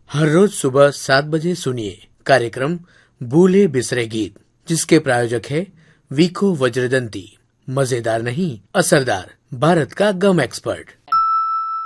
हर रोज सुबह 7 बजे सुनिए कार्यक्रम भूले बिसरे गीत, जिसके प्रायोजक है वीको वज्रदंती। मजेदार नहीं, असरदार, भारत का गम एक्सपर्ट।